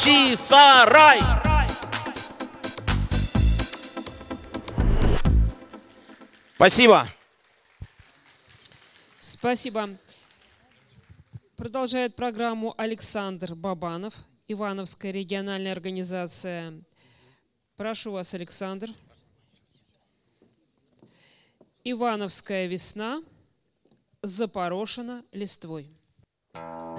Бахчисарай! Спасибо. Спасибо. Продолжает программу Александр Бабанов, Ивановская региональная организация. Прошу вас, Александр. Ивановская весна запорошена листвой.